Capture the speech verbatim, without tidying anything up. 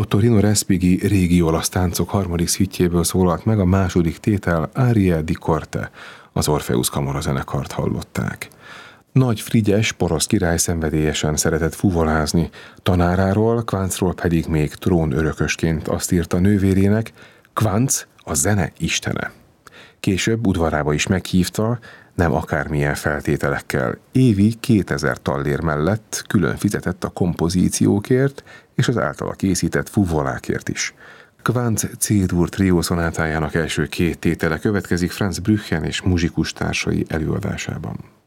Torino Respighi régi olasz táncok harmadik szütjéből szólalt meg a második tétel Aria di Corte, az Orpheus kamarazenekart hallották. Nagy Frigyes, porosz király szenvedélyesen szeretett fuvolázni, tanáráról, Kváncról pedig még trónörökösként azt írta nővérének, Kvánc a zene istene. Később udvarába is meghívta, nem akármilyen feltételekkel. Évi kétezer tallér mellett külön fizetett a kompozíciókért és az általa készített fuvolákért is. Kvánc C-dur trió szonátájának első két tétele következik Franz Brüchen és muzsikus társai előadásában.